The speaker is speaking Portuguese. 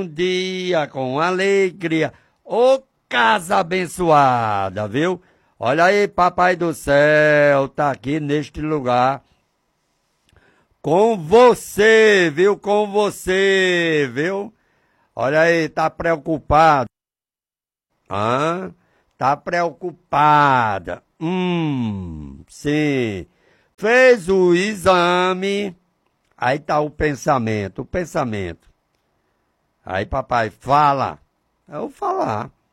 dia com alegria. Ô casa abençoada, viu? Olha aí, Papai do Céu tá aqui neste lugar com você, viu? Com você, viu? Olha aí, tá preocupado? Hã? Tá preocupada? Sim. Fez o exame, aí tá o pensamento. Aí papai fala, eu vou falar.